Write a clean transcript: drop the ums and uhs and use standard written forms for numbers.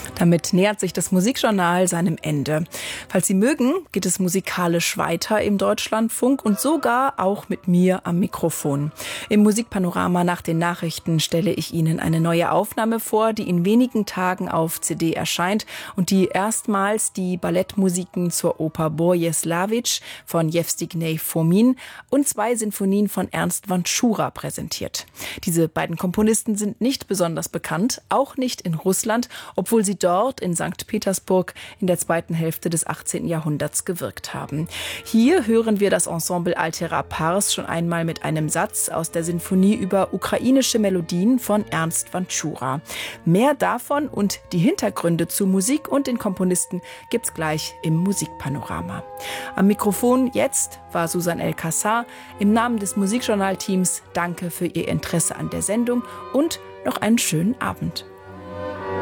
Damit nähert sich das Musikjournal seinem Ende. Falls Sie mögen, geht es musikalisch weiter im Deutschlandfunk und sogar auch mit mir am Mikrofon. Im Musikpanorama nach den Nachrichten stelle ich Ihnen eine neue Aufnahme vor, die in wenigen Tagen auf CD erscheint und die erstmals die Ballettmusiken zur Oper Boris von Jewstignej Fomin und 2 Sinfonien von Ernst Vanchura präsentiert. Diese beiden Komponisten sind nicht besonders bekannt, auch nicht in Russland, obwohl sie dort in St. Petersburg in der zweiten Hälfte des 18. Jahrhunderts gewirkt haben. Hier hören wir das Ensemble Altera Pars schon einmal mit einem Satz aus der Sinfonie über ukrainische Melodien von Ernst Vanchura. Mehr davon und die Hintergründe zu Musik und den Komponisten gibt's gleich im Musikpanorama. Am Mikrofon jetzt war Susan El-Kassar. Im Namen des Musikjournal-Teams danke für Ihr Interesse an der Sendung und noch einen schönen Abend.